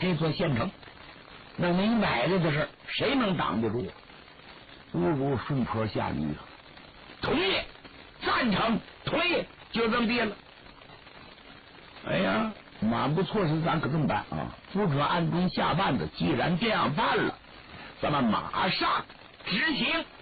一座县城，那没买卖的事，谁能挡得住？不如顺坡下驴了。同意，赞成，同意，就这么地了。哎呀，满不错是咱可这么办啊？不可暗中下绊子，既然这样办了，咱们马上执行。